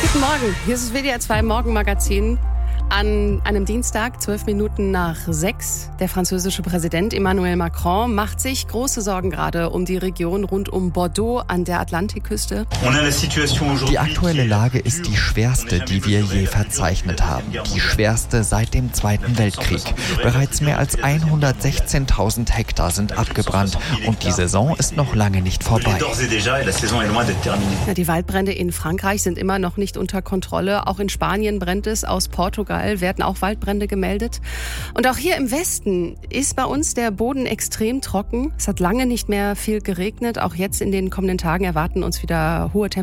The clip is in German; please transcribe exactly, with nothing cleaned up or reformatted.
Guten Morgen, hier ist das W D R zwei Morgenmagazin. An einem Dienstag, zwölf Minuten nach sechs, der französische Präsident Emmanuel Macron macht sich große Sorgen gerade um die Region rund um Bordeaux an der Atlantikküste. Die aktuelle Lage ist die schwerste, die wir je verzeichnet haben. Die schwerste seit dem Zweiten Weltkrieg. Bereits mehr als hundertsechzehntausend Hektar sind abgebrannt und die Saison ist noch lange nicht vorbei. Ja, die Waldbrände in Frankreich sind immer noch nicht unter Kontrolle. Auch in Spanien brennt es, aus Portugal werden auch Waldbrände gemeldet. Und auch hier im Westen ist bei uns der Boden extrem trocken. Es hat lange nicht mehr viel geregnet. Auch jetzt in den kommenden Tagen erwarten uns wieder hohe Temperaturen.